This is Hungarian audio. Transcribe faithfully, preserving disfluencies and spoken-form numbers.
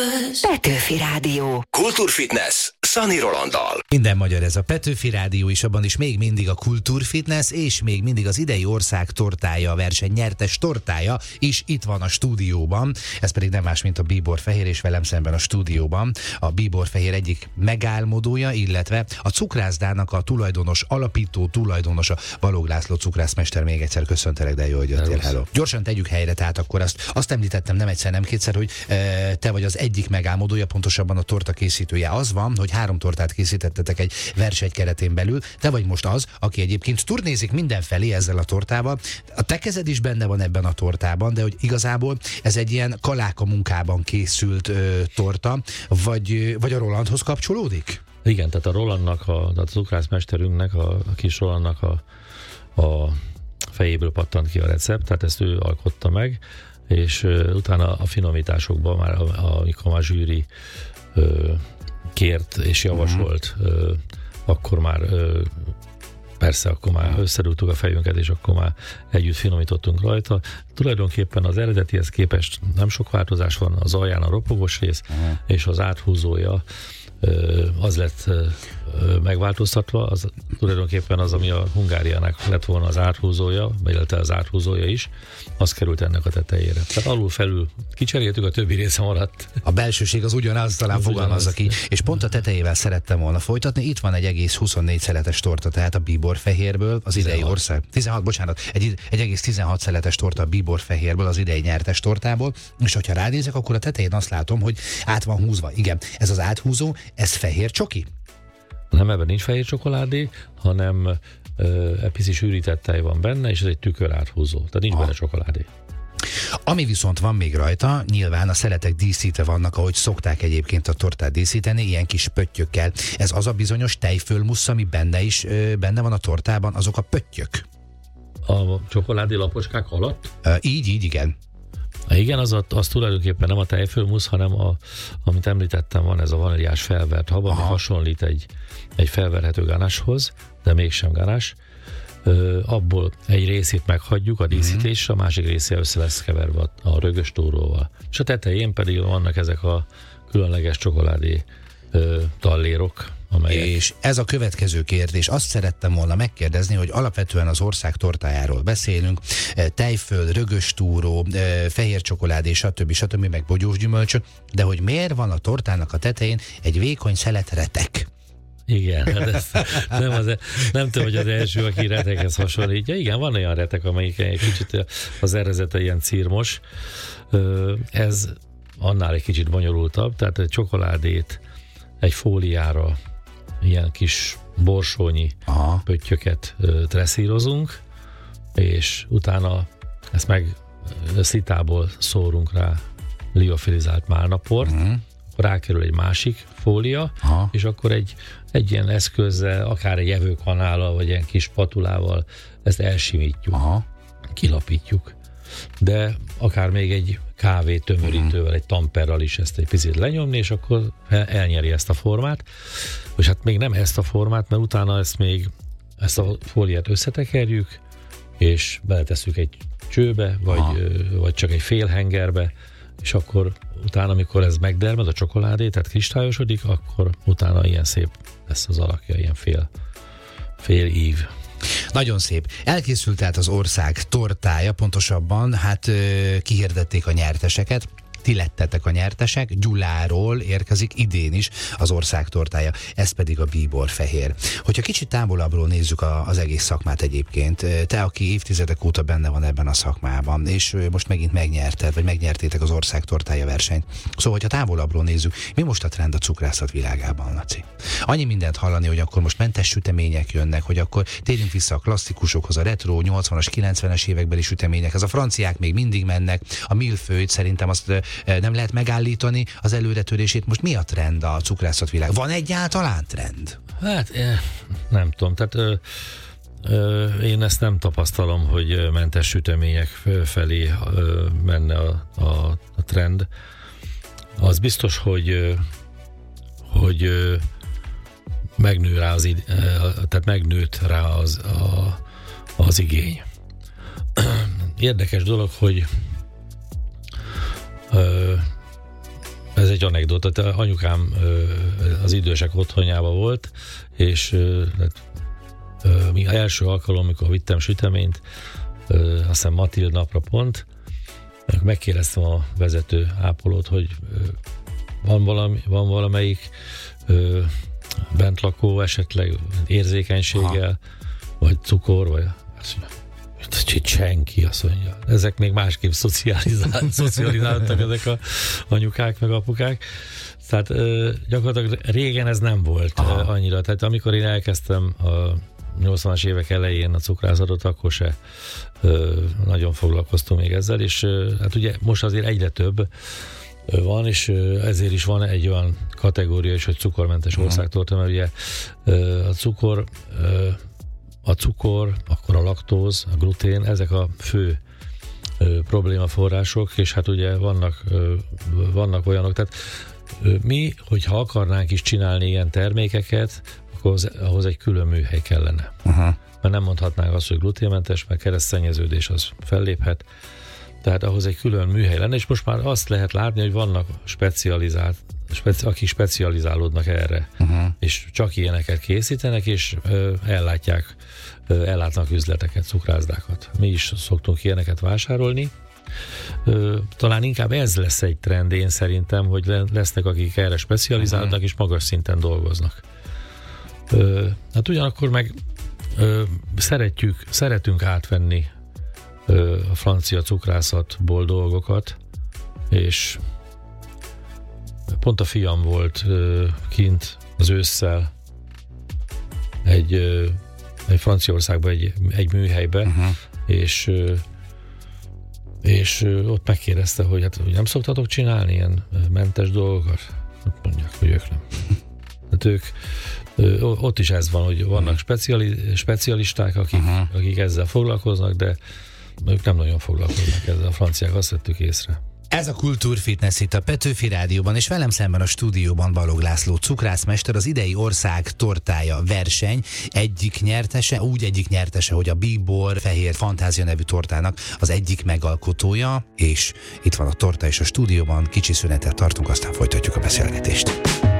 Petőfi Rádió. Kultúrfitness Szani Rolanddal. Minden magyar ez a Petőfi Rádió, és abban is még mindig a Kultúrfitness, és még mindig az idei ország tortája, a verseny nyertes tortája is itt van a stúdióban. Ez pedig nem más, mint a Bíbor Fehér, és velem szemben a stúdióban a Bíbor Fehér egyik megálmodója, illetve a cukrászdának a tulajdonos, alapító tulajdonosa, Balogh László cukrászmester. Még egyszer köszöntelek, de jó, hogy jöttél. Hello. Gyorsan tegyük helyre, tehát akkor azt, azt említettem nem egyszer, nem kétszer, hogy e, te vagy az egyik megálmodója, pontosabban a torta készítője. Az van, hogy három tortát készítettetek egy verseny keretén belül. Te vagy most az, aki egyébként turnézik mindenfelé ezzel a tortával. A te kezed is benne van ebben a tortában, de hogy igazából ez egy ilyen kaláka munkában készült ö, torta, vagy, vagy a Rolandhoz kapcsolódik? Igen, tehát a Rolandnak, a, a cukrászmesterünknek, a, a kis Rolandnak a, a fejéből pattant ki a recept, tehát ezt ő alkotta meg, és uh, utána a finomításokban már, amikor már zsűri uh, kért és javasolt, uh, akkor már uh, persze, akkor már összedugtuk a fejünket, és akkor már együtt finomítottunk rajta. Tulajdonképpen az eredetihez képest nem sok változás van, az alján a ropogós rész, uh-huh. és az áthúzója az lett megváltoztatva, az tulajdonképpen az, ami a Hungáriának lett volna az áthúzója, illetve az áthúzója is, az került ennek a tetejére. Tehát alul-felül kicseréltük, a többi része maradt. A belsőség az ugyanaz, talán fogalmazza ki, és pont a tetejével szerettem volna folytatni. Itt van egy egész huszonnégy szeletes torta, tehát a Bíbor Fehérből, az idei ország. tizenhat, bocsánat, egy, egy egész tizenhat szeletes torta a Bíbor Fehérből, az idei nyertes tortából, és hogyha ránézek, akkor a tetején azt látom, hogy át van húzva. Igen, ez az áthúzó, ez fehér csoki? Nem, ebben nincs fehér csokoládé, hanem egy pici sűrített tej van benne, és ez egy tükör áthúzó. Tehát nincs Aha. benne csokoládé. Ami viszont van még rajta, nyilván a szeletek díszítve vannak, ahogy szokták egyébként a tortát díszíteni, ilyen kis pöttyökkel. Ez az a bizonyos tejfölmussz, ami benne is benne van a tortában, azok a pöttyök. A csokoládé lapocskák alatt? Uh, így, így, igen. Igen, az, a, az tulajdonképpen nem a tejfölmusz, hanem a, amit említettem, van ez a vaníliás felvert hab, ami hasonlít egy, egy felverhető ganáshoz, de mégsem ganás. Ö, abból egy részét meghagyjuk a díszítésre, a másik része össze lesz keverve a, a rögös túróval. És a tetején pedig vannak ezek a különleges csokoládé ö, tallérok, amelyek... És ez a következő kérdés. Azt szerettem volna megkérdezni, hogy alapvetően az ország tortájáról beszélünk, tejföl, rögös túró, fehér csokoládé, stb. stb. Meg bogyós gyümölcsök, de hogy miért van a tortának a tetején egy vékony szelet retek? Igen, hát ez nem, az, nem tudom, hogy az első, aki retekhez hasonlítja. Igen, van olyan retek, amelyik egy kicsit az erezete ilyen cirmos. Ez annál egy kicsit bonyolultabb, tehát egy csokoládét egy fóliára ilyen kis borsónyi Aha. pöttyöket dresszírozunk, és utána ezt meg szitából szórunk rá liofilizált málnaport, uh-huh. akkor rákerül egy másik fólia, Aha. és akkor egy, egy ilyen eszközzel, akár egy evőkanállal, vagy ilyen kis spatulával ezt elsimítjuk, Aha. kilapítjuk. De akár még egy kávé tömörítővel, egy tamperral is ezt egy picit lenyomni, és akkor elnyeri ezt a formát. És hát még nem ezt a formát, mert utána ezt még, ezt a fóliát összetekerjük, és beletesszük egy csőbe, vagy, vagy csak egy fél hengerbe, és akkor utána, amikor ez megdermed a csokoládé, tehát kristályosodik, akkor utána ilyen szép lesz az alakja, ilyen fél, fél ív. Nagyon szép. Elkészült tehát az ország tortája, pontosabban, hát kihirdették a nyerteseket. Ti lettetek a nyertesek, Gyuláról érkezik idén is az ország tortája, ez pedig a Bíbor Fehér. Hogyha kicsit távolabbról nézzük a, az egész szakmát egyébként, te, aki évtizedek óta benne van ebben a szakmában, és most megint megnyerted, vagy megnyertétek az ország tortája versenyt. Szóval, hogyha távolabbról nézzük, mi most a trend a cukrászat világában, Laci? Annyi mindent hallani, hogy akkor most mentes sütemények jönnek, hogy akkor térjünk vissza a klasszikusokhoz, a retro nyolcvanas, kilencvenes évekbeli süteményekhez, a franciák még mindig mennek, a millefeuille szerintem azt nem lehet megállítani az előretörését. Most mi a trend a cukrászat világ? Van egyáltalán trend? Hát nem tudom, tehát ö, ö, én ezt nem tapasztalom, hogy mentes sütemények felé ö, menne a, a, a trend. Az biztos, hogy hogy megnő rá az, tehát megnőtt rá az, a, az igény. Érdekes dolog, hogy Ez egy anekdóta. Anyukám az idősek otthonjában volt, és mi első alkalom, amikor vittem süteményt, azt hiszem Matild napra pont, megkérdeztem a vezető ápolót, hogy van, valami, van valamelyik bentlakó esetleg érzékenységgel, ha. vagy cukor, vagy azt mondja, senki, azt mondja. Ezek még másképp szocializál, szocializáltak ezek a anyukák meg apukák. Tehát ö, gyakorlatilag régen ez nem volt ö, annyira. Tehát amikor én elkezdtem a nyolcvanas évek elején a cukrászatot, akkor se ö, nagyon foglalkoztunk még ezzel, és ö, hát ugye most azért egyre több ö, van, és ö, ezért is van egy olyan kategória is, hogy cukormentes országtorta, mert ugye ö, a cukor ö, a cukor, akkor a laktóz, a glutén, ezek a fő ö, problémaforrások, és hát ugye vannak, ö, vannak olyanok, tehát ö, mi, hogyha akarnánk is csinálni ilyen termékeket, akkor az, ahhoz egy külön műhely kellene. Uh-huh. Mert nem mondhatnánk azt, hogy gluténmentes, mert keresztszennyeződés az felléphet, tehát ahhoz egy külön műhely lenne, és most már azt lehet látni, hogy vannak specializált, speci- akik specializálódnak erre, uh-huh. és csak ilyeneket készítenek, és ö, ellátják, ö, ellátnak üzleteket, cukrászdákat. Mi is szoktunk ilyeneket vásárolni. Ö, talán inkább ez lesz egy trend, én szerintem, hogy le, lesznek, akik erre specializálódnak, uh-huh. és magas szinten dolgoznak. Ö, hát ugyanakkor meg ö, szeretjük, szeretünk átvenni ö, a francia cukrászatból dolgokat, és pont a fiam volt ö, kint az ősszel egy, ö, egy Franciaországban egy, egy műhelybe, uh-huh. és ö, és ö, ott megkérdezte, hogy hát hogy nem szoktatok csinálni ilyen mentes dolgokat? Mondják, hogy ők nem. Hát ők ö, ott is ez van, hogy vannak speciali, specialisták, akik, uh-huh. akik ezzel foglalkoznak, de ők nem nagyon foglalkoznak ezzel. A franciák, azt vettük észre. Ez a Kultúrfitness itt a Petőfi Rádióban, és velem szemben a stúdióban Balogh László cukrászmester, az idei ország tortája verseny egyik nyertese, úgy egyik nyertese, hogy a Bíbor Fehér Fantázia nevű tortának az egyik megalkotója, és itt van a torta és a stúdióban, kicsi szünetet tartunk, aztán folytatjuk a beszélgetést.